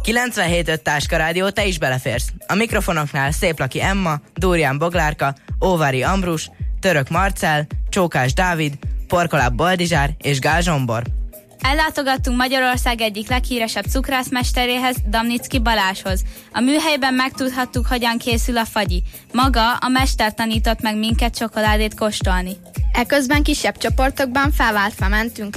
97.5 Táskarádió, te is beleférsz. A mikrofonoknál Széplaki Emma, Dúrián Boglárka, Óvári Ambrus, Török Marcell, Csókás Dávid, Porkoláb Boldizsár és Gál Zsombor. Ellátogattunk Magyarország egyik leghíresebb cukrászmesteréhez, Damnicki Balázshoz. A műhelyben megtudhattuk, hogyan készül a fagyi. Maga a mester tanított meg minket csokoládét kóstolni. Eközben kisebb csoportokban felváltva mentünk